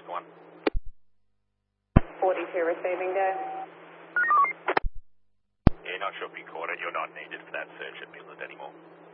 Oscar 1. 42 receiving go. Yeah, not sure if you caught it. You're not needed for that search at Midland anymore.